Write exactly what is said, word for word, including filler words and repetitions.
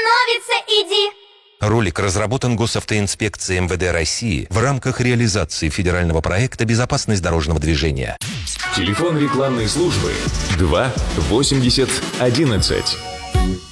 остановится, иди. Ролик разработан Госавтоинспекцией эм вэ дэ России в рамках реализации федерального проекта «Безопасность дорожного движения». Телефон рекламной службы два восемьдесят одиннадцать.